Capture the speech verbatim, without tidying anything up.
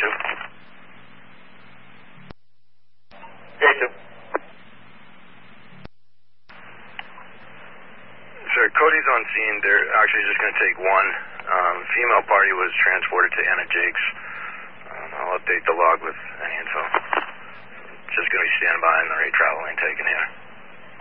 two. K two. Sir, Cody's on scene. They're actually just going to take one. Um, female party was transported to Anna Jake's. Um, I'll update the log with any info. Just going to be standing by in the rate travel lane taken here.